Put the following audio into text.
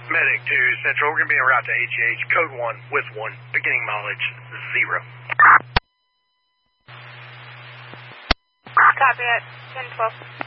Medic to Central. We're going to be en route to HH. Code 1 with 1. Beginning mileage 0. Copy at 10-12.